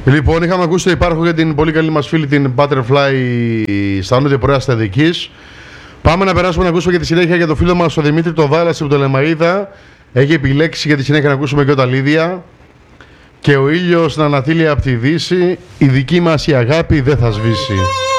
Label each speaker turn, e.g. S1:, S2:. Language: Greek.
S1: Λοιπόν, είχαμε ακούσει το υπάρχω για την πολύ καλή μας φίλη την Butterfly στα νότια πορεία Σταδικής. Πάμε να περάσουμε να ακούσουμε για τη συνέχεια για το φίλο μας ο Δημήτρη το Δάλαση από το Λεμαΐδα. Έχει επιλέξει για τη συνέχεια να ακούσουμε και τα Λίδια. Και ο ήλιος να ανατείλει από τη δύση, η δική μας η αγάπη δεν θα σβήσει.